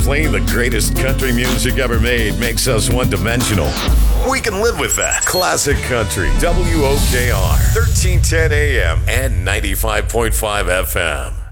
playing the greatest country music ever made makes us one-dimensional. We can live with that. Classic Country, WOKR, 1310 AM and 95.5 FM.